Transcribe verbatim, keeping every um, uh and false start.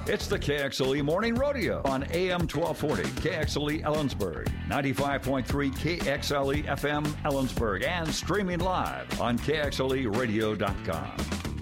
It's the K X L E Morning Rodeo on A M twelve forty, K X L E Ellensburg, ninety-five point three K X L E F M Ellensburg, and streaming live on K X L E radio dot com.